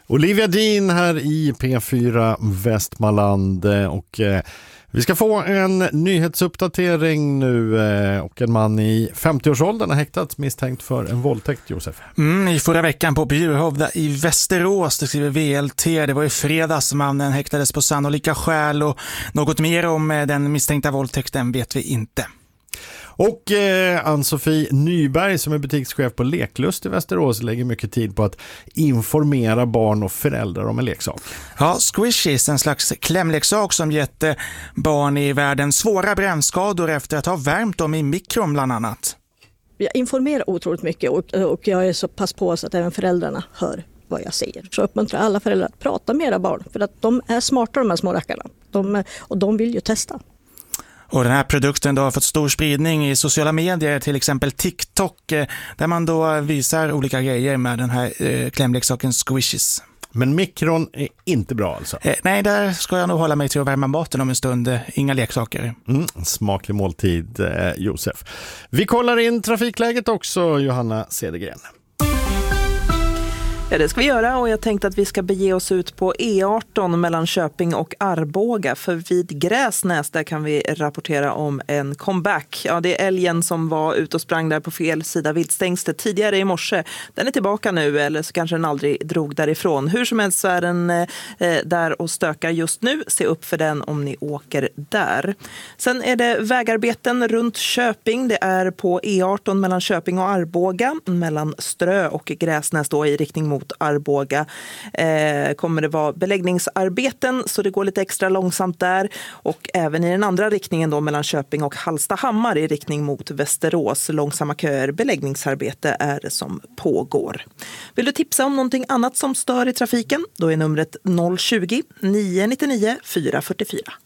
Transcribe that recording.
Olivia Dean här i P4 Västmanland och vi ska få en nyhetsuppdatering nu och en man i 50-årsåldern har häktats misstänkt för en våldtäkt, Josef. I förra veckan på Bjurhovda i Västerås, det skriver VLT, det var i fredags mannen häktades på sannolika skäl och något mer om den misstänkta våldtäkten vet vi inte. Och Ann-Sofie Nyberg som är butikschef på Leklust i Västerås lägger mycket tid på att informera barn och föräldrar om en leksak. Ja, Squishies, en slags klämleksak som gett barn i världen svåra brännskador efter att ha värmt dem i mikron bland annat. Jag informerar otroligt mycket och jag är så pass på så att även föräldrarna hör vad jag säger. Så uppmuntrar alla föräldrar att prata med era barn för att de är smarta de här små rackarna. Och de vill ju testa. Och den här produkten då har fått stor spridning i sociala medier, till exempel TikTok, där man då visar olika grejer med den här klämleksaken Squishies. Men mikron är inte bra alltså? Nej, där ska jag nog hålla mig till att värma maten om en stund. Inga leksaker. Smaklig måltid, Josef. Vi kollar in trafikläget också, Johanna Cedergren. Ja, det ska vi göra och jag tänkte att vi ska bege oss ut på E18 mellan Köping och Arboga, för vid Gräsnäs där kan vi rapportera om en comeback. Ja, det är älgen som var ute och sprang där på fel sida viltstängslet tidigare i morse. Den är tillbaka nu, eller så kanske den aldrig drog därifrån. Hur som helst så är den där och stökar just nu. Se upp för den om ni åker där. Sen är det vägarbeten runt Köping. Det är på E18 mellan Köping och Arboga, mellan Strö och Gräsnäs då i riktning mot Arboga kommer det vara beläggningsarbeten så det går lite extra långsamt där, och även i den andra riktningen då mellan Köping och Hallstahammar i riktning mot Västerås. Långsamma köer, beläggningsarbete är det som pågår. Vill du tipsa om någonting annat som stör i trafiken? Då är numret 020 999 444.